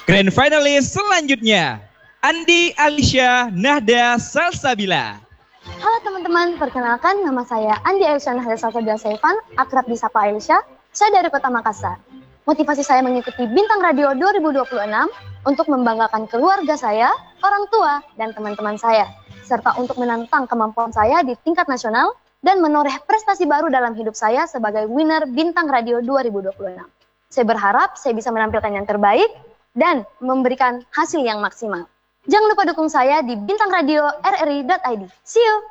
Grand finalis selanjutnya, Andi Alisha Nahda Salsabila. Halo teman-teman, perkenalkan nama saya Andi Alisha Nahda Salsabila Saifan, akrab disapa Alisha. Saya dari Kota Makassar. Motivasi saya mengikuti Bintang Radio 2026 untuk membanggakan keluarga saya, orang tua, dan teman-teman saya, serta untuk menantang kemampuan saya di tingkat nasional dan menoreh prestasi baru dalam hidup saya sebagai winner Bintang Radio 2026. Saya berharap saya bisa menampilkan yang terbaik dan memberikan hasil yang maksimal. Jangan lupa dukung saya di Bintang Radio RRI.id. See you!